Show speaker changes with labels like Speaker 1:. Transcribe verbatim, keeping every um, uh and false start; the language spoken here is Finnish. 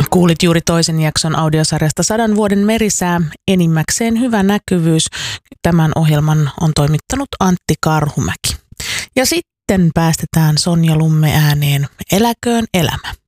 Speaker 1: Kuulit juuri toisen jakson audiosarjasta Sadan vuoden merisää, enimmäkseen hyvä näkyvyys. Tämän ohjelman on toimittanut Antti Karhumäki. Ja sitten päästetään Sonja Lumme ääneen Eläköön elämä.